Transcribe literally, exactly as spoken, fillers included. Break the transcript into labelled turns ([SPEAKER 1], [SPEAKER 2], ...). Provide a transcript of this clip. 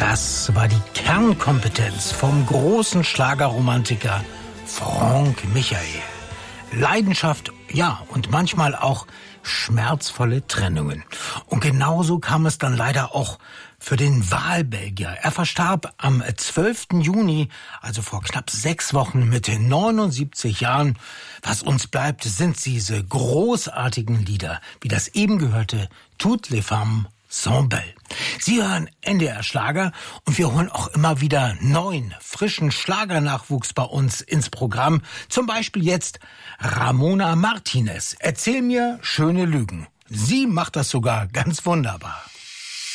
[SPEAKER 1] Das war die Kernkompetenz vom großen Schlagerromantiker Franck Michael. Leidenschaft, ja, und manchmal auch schmerzvolle Trennungen. Und genauso kam es dann leider auch für den Wahlbelgier. Er verstarb am zwölften Juni, also vor knapp sechs Wochen, mit neunundsiebzig Jahren. Was uns bleibt, sind diese großartigen Lieder, wie das eben gehörte Toutes les femmes sont belles. Sie hören N D R Schlager und wir holen auch immer wieder neuen, frischen Schlagernachwuchs bei uns ins Programm. Zum Beispiel jetzt Ramona Martinez. Erzähl mir schöne Lügen. Sie macht das sogar ganz wunderbar.